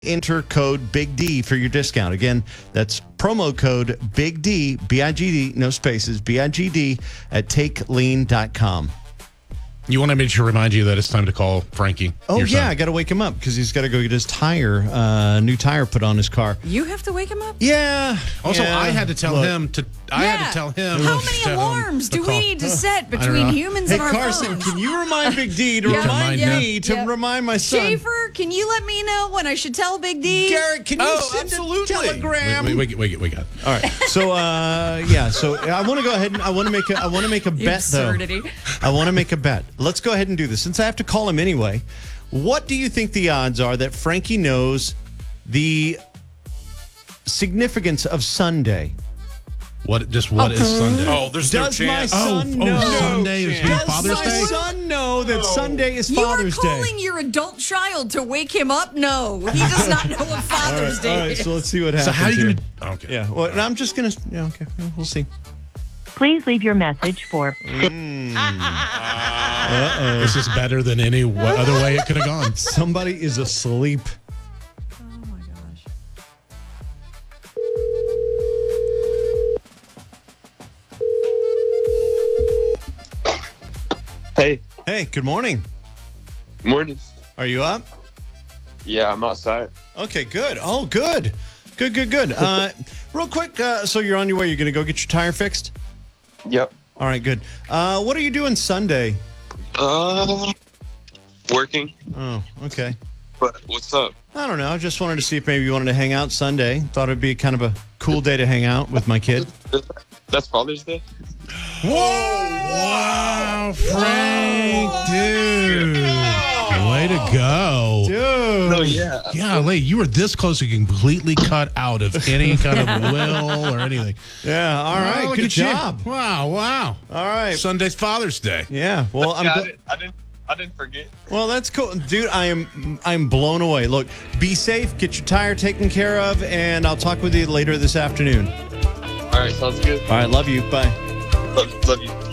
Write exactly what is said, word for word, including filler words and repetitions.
enter code Big D for your discount. Again, that's promo code Big D, B I G D, no spaces, B I G D at take lean dot com. You want me to remind you that it's time to call Frankie? Oh, your yeah, son? I got to wake him up because he's got to go get his tire, uh, new tire put on his car. You have to wake him up? Yeah. Also, yeah. I had to tell Look. him to. I Yeah. had to tell him. How to many tell him alarms to do we call. need to set don't between know. humans Hey, and our Carson, phones? can you remind Big D to Yeah. remind Remind me him. to Yeah. remind my son? Schaefer, can you let me know when I should tell Big D? Garrett, can you Oh, send absolutely. a telegram? Wait, wait, wait, wait, wait, wait. All right. So, uh, yeah. So I want to go ahead and I want to make a I want to make a The bet absurdity. though. I want to make a bet. Let's go ahead and do this since I have to call him anyway. What do you think the odds are that Frankie knows the significance of Sunday? What? Just what is Sunday? Oh, there's no Does my chance. son oh, know? Sunday is Does Father's my Day? son know that Sunday is You Father's are calling Day? your adult child to wake him up? No, he does not know what Father's All Day right. is. So let's see what happens. So how are you here. gonna? Okay. Yeah. Well, and I'm just gonna. Yeah. Okay. We'll see. Please leave your message for This is better than any w- other way it could have gone. Somebody is asleep. Oh my gosh. Hey, Hey. Good morning. morning. Are you up? Yeah, I'm outside. Okay, good. Oh, good. Good, good, good. Uh, real quick, uh, so you're on your way. You're going to go get your tire fixed? Yep. All right, good. Uh, what are you doing Sunday? Uh, working. Oh, okay. But what's up? I don't know. I just wanted to see if maybe you wanted to hang out Sunday. Thought it'd be kind of a cool day to hang out with my kid. That's Father's Day. Wow, Frank, dude. Way to go. Dude. Oh yeah. Golly, you were this close to completely cut out of any kind of will or anything. Yeah, all right. Oh, look good at you. job. Wow, wow. All right. Sunday's Father's Day. Yeah. Well, I'm Yeah, I, gl- didn't, I didn't. I didn't forget. well, that's cool. Dude, I am I'm blown away. Look, be safe, get your tire taken care of, and I'll talk with you later this afternoon. All right, sounds good. All right, love you. Bye. Love, love you.